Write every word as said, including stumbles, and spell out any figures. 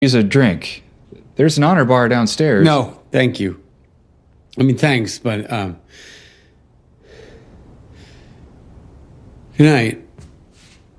use a drink. There's an honor bar downstairs. No, thank you. I mean, thanks, but, um... Good night.